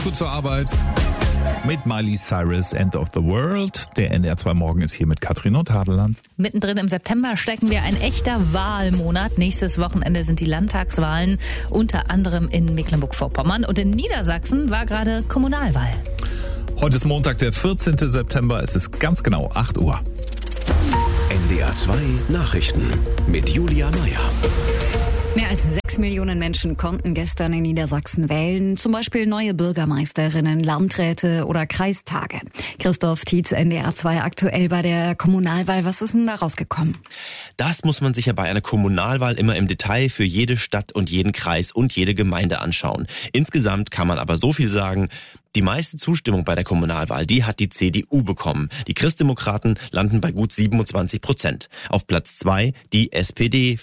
gut zur Arbeit mit Miley Cyrus, End of the World. Der NDR 2 Morgen ist hier mit Katrin und Hadeland. Mittendrin im September stecken wir, ein echter Wahlmonat. Nächstes Wochenende sind die Landtagswahlen, unter anderem in Mecklenburg-Vorpommern. Und in Niedersachsen war gerade Kommunalwahl. Heute ist Montag, der 14. September. Es ist ganz genau 8 Uhr. NDR 2 Nachrichten mit Julia Meyer. Mehr als 6 Millionen Menschen konnten gestern in Niedersachsen wählen, zum Beispiel neue Bürgermeisterinnen, Landräte oder Kreistage. Christoph Tietz, NDR 2 aktuell bei der Kommunalwahl. Was ist denn da rausgekommen? Das muss man sich ja bei einer Kommunalwahl immer im Detail für jede Stadt und jeden Kreis und jede Gemeinde anschauen. Insgesamt kann man aber so viel sagen: Die meiste Zustimmung bei der Kommunalwahl, die hat die CDU bekommen. Die Christdemokraten landen bei gut 27%. Auf Platz 2 die SPD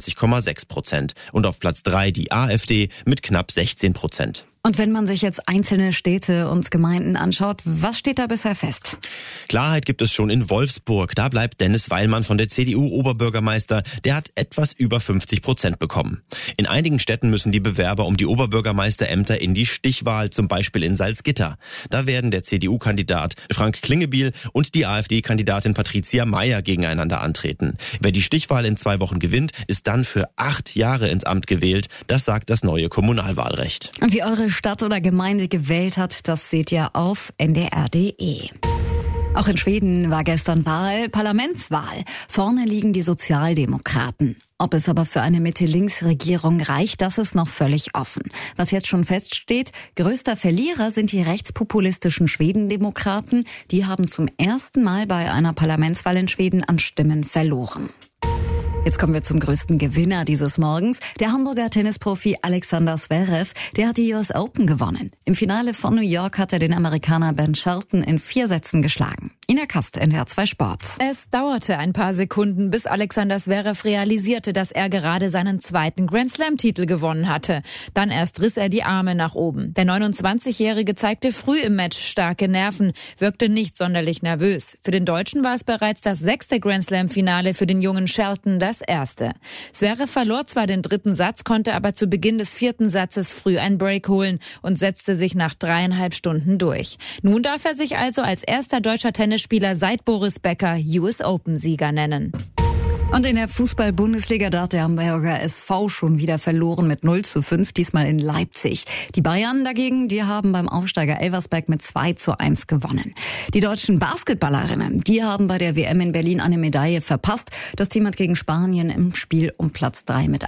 24,6%. Und auf Platz 3 die AfD mit knapp 16%. Und wenn man sich jetzt einzelne Städte und Gemeinden anschaut, was steht da bisher fest? Klarheit gibt es schon in Wolfsburg. Da bleibt Dennis Weilmann von der CDU Oberbürgermeister. Der hat etwas über 50% bekommen. In einigen Städten müssen die Bewerber um die Oberbürgermeisterämter in die Stichwahl, zum Beispiel in Salzgitter. Da werden der CDU-Kandidat Frank Klingebiel und die AfD-Kandidatin Patricia Mayer gegeneinander antreten. Wer die Stichwahl in 2 Wochen gewinnt, ist dann für 8 Jahre ins Amt gewählt. Das sagt das neue Kommunalwahlrecht. Und wie eure Stadt oder Gemeinde gewählt hat, das seht ihr auf ndr.de. Auch in Schweden war gestern Wahl, Parlamentswahl. Vorne liegen die Sozialdemokraten. Ob es aber für eine Mitte-Links-Regierung reicht, das ist noch völlig offen. Was jetzt schon feststeht: größter Verlierer sind die rechtspopulistischen Schwedendemokraten. Die haben zum ersten Mal bei einer Parlamentswahl in Schweden an Stimmen verloren. Jetzt kommen wir zum größten Gewinner dieses Morgens. Der Hamburger Tennisprofi Alexander Zverev, der hat die US Open gewonnen. Im Finale von New York hat er den Amerikaner Ben Shelton in 4 Sätzen geschlagen. Ina Kast, NDR 2 Sport. Es dauerte ein paar Sekunden, bis Alexander Zverev realisierte, dass er gerade seinen 2. Grand-Slam-Titel gewonnen hatte. Dann erst riss er die Arme nach oben. Der 29-Jährige zeigte früh im Match starke Nerven, wirkte nicht sonderlich nervös. Für den Deutschen war es bereits das 6. Grand-Slam-Finale, für den jungen Shelton das erste. Zverev verlor zwar den 3. Satz, konnte aber zu Beginn des 4. Satzes früh einen Break holen und setzte sich nach 3,5 Stunden durch. Nun darf er sich also als erster deutscher Tennisspieler seit Boris Becker US Open-Sieger nennen. Und in der Fußball-Bundesliga, da hat der Hamburger SV schon wieder verloren mit 0:5, diesmal in Leipzig. Die Bayern dagegen, die haben beim Aufsteiger Elversberg mit 2:1 gewonnen. Die deutschen Basketballerinnen, die haben bei der WM in Berlin eine Medaille verpasst. Das Team hat gegen Spanien im Spiel um Platz 3 mit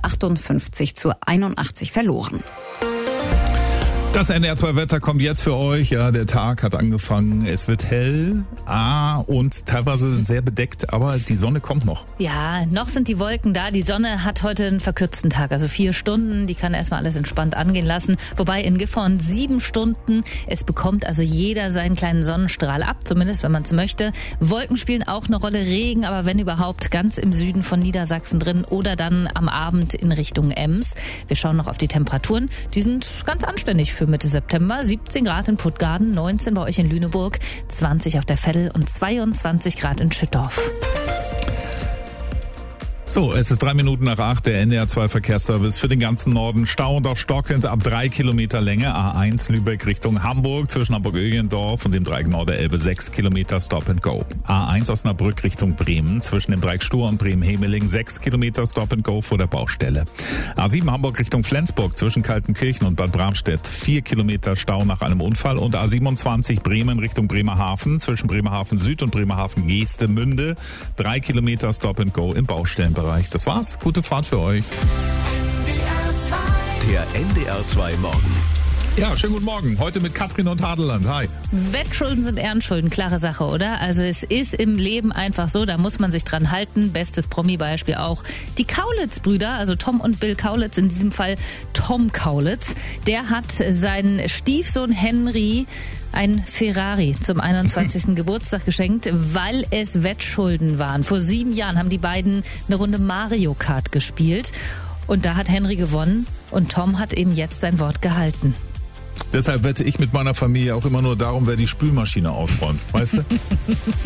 58:81 verloren. Das NDR 2 Wetter kommt jetzt für euch. Ja, der Tag hat angefangen. Es wird hell und teilweise sehr bedeckt, aber die Sonne kommt noch. Ja, noch sind die Wolken da. Die Sonne hat heute einen verkürzten Tag, also 4 Stunden. Die kann erstmal alles entspannt angehen lassen. Wobei in Gifhorn 7 Stunden. Es bekommt also jeder seinen kleinen Sonnenstrahl ab, zumindest wenn man es möchte. Wolken spielen auch eine Rolle, Regen, aber wenn überhaupt ganz im Süden von Niedersachsen drin oder dann am Abend in Richtung Ems. Wir schauen noch auf die Temperaturen. Die sind ganz anständig für Mitte September. 17 Grad in Puttgarden, 19 bei euch in Lüneburg, 20 auf der Veddel und 22 Grad in Schüttorf. So, es ist 3 Minuten nach 8, der NDR 2 Verkehrsservice für den ganzen Norden. Stau und auch stockend ab 3 Kilometer Länge. A1 Lübeck Richtung Hamburg zwischen Hamburg-Öhlendorf und dem Dreieck Norderelbe 6 Kilometer Stop and Go. A1 Osnabrück Richtung Bremen zwischen dem Dreieck Stur und Bremen-Hemeling 6 Kilometer Stop and Go vor der Baustelle. A7 Hamburg Richtung Flensburg zwischen Kaltenkirchen und Bad Bramstedt 4 Kilometer Stau nach einem Unfall. Und A27 Bremen Richtung Bremerhaven zwischen Bremerhaven Süd und Bremerhaven Geestemünde 3 Kilometer Stop and Go im Baustellenbereich. Das war's. Gute Fahrt für euch. Der NDR 2 Morgen. Ja, schönen guten Morgen. Heute mit Katrin und Hadeland. Hi. Wettschulden sind Ehrenschulden, klare Sache, oder? Also es ist im Leben einfach so, da muss man sich dran halten. Bestes Promi-Beispiel auch die Kaulitz-Brüder, also Tom und Bill Kaulitz, in diesem Fall Tom Kaulitz. Der hat seinen Stiefsohn Henry ein Ferrari zum 21. Geburtstag geschenkt, weil es Wettschulden waren. Vor 7 Jahren haben die beiden eine Runde Mario Kart gespielt und da hat Henry gewonnen und Tom hat eben jetzt sein Wort gehalten. Deshalb wette ich mit meiner Familie auch immer nur darum, wer die Spülmaschine ausräumt, weißt du?